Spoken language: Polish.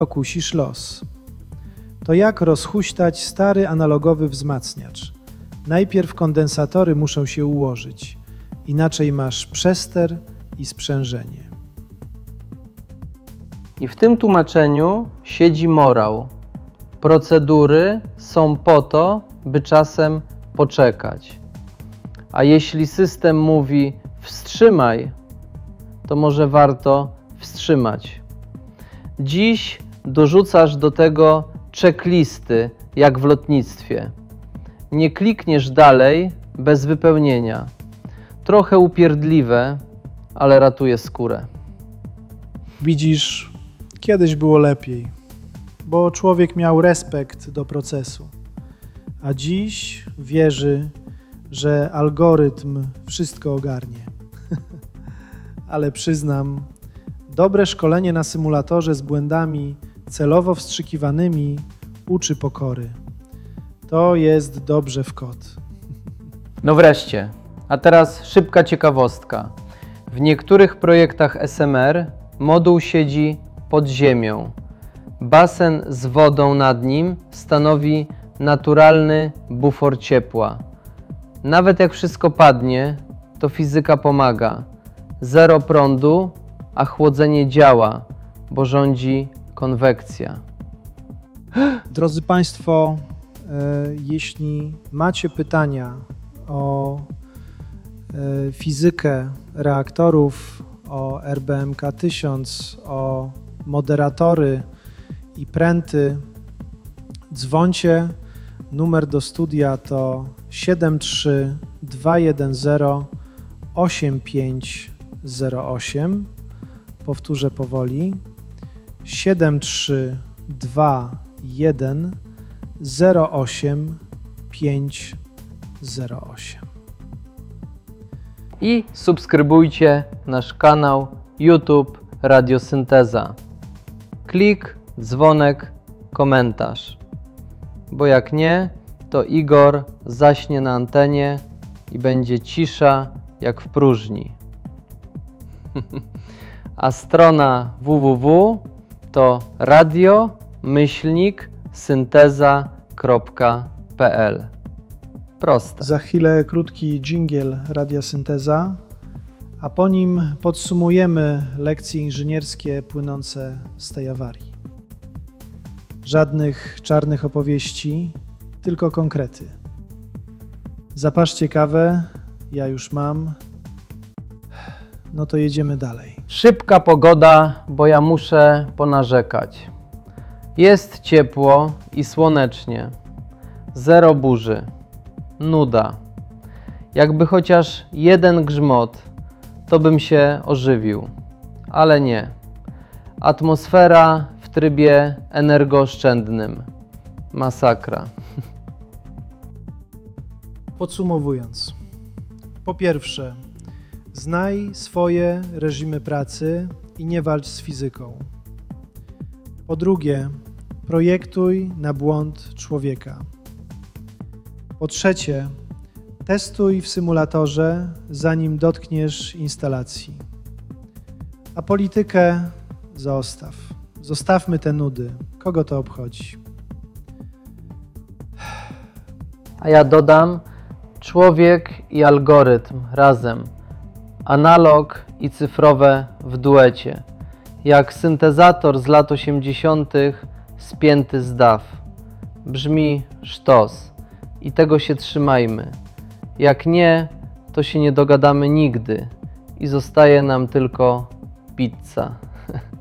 Kusisz los. To jak rozhuśtać stary analogowy wzmacniacz. Najpierw kondensatory muszą się ułożyć, inaczej masz przester i sprzężenie. I w tym tłumaczeniu siedzi morał. Procedury są po to, by czasem poczekać. A jeśli system mówi wstrzymaj, to może warto wstrzymać. Dziś dorzucasz do tego checklisty, jak w lotnictwie. Nie klikniesz dalej bez wypełnienia. Trochę upierdliwe, ale ratuje skórę. Widzisz, kiedyś było lepiej, bo człowiek miał respekt do procesu, a dziś wierzy, że algorytm wszystko ogarnie. Ale przyznam, dobre szkolenie na symulatorze z błędami celowo wstrzykiwanymi uczy pokory. To jest dobrze w kot. No wreszcie, a teraz szybka ciekawostka. W niektórych projektach SMR moduł siedzi pod ziemią. Basen z wodą nad nim stanowi naturalny bufor ciepła. Nawet jak wszystko padnie, to fizyka pomaga. Zero prądu, a chłodzenie działa, bo rządzi konwekcja. Drodzy Państwo, jeśli macie pytania o fizykę reaktorów, o RBMK 1000, o moderatory i pręty, dzwońcie. Numer do studia to 73210 8508. Powtórzę powoli. 73210 8508. I subskrybujcie nasz kanał YouTube Radiosynteza. Klik, dzwonek, komentarz. Bo jak nie, to Igor zaśnie na antenie i będzie cisza jak w próżni. A strona www to radio-synteza.pl. Proste. Za chwilę krótki dżingiel Radia Synteza, a po nim podsumujemy lekcje inżynierskie płynące z tej awarii. Żadnych czarnych opowieści, tylko konkrety. Zapaszcie kawę, ja już mam. No to jedziemy dalej. Szybka pogoda, bo ja muszę ponarzekać. Jest ciepło i słonecznie. Zero burzy. Nuda. Jakby chociaż jeden grzmot, to bym się ożywił. Ale nie. Atmosfera w trybie energooszczędnym. Masakra. Podsumowując. Po pierwsze, znaj swoje reżimy pracy i nie walcz z fizyką. Po drugie, projektuj na błąd człowieka. Po trzecie, testuj w symulatorze, zanim dotkniesz instalacji. A politykę zostaw. Zostawmy te nudy. Kogo to obchodzi? A ja dodam, człowiek i algorytm razem. Analog i cyfrowe w duecie. Jak syntezator z lat 80. spięty z DAW. Brzmi sztos i tego się trzymajmy. Jak nie, to się nie dogadamy nigdy i zostaje nam tylko pizza.